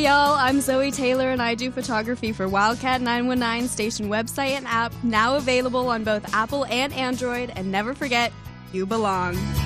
y'all. I'm Zoe Taylor, and I do photography for Wildcat 919 station website and app, now available on both Apple and Android. And never forget, you belong.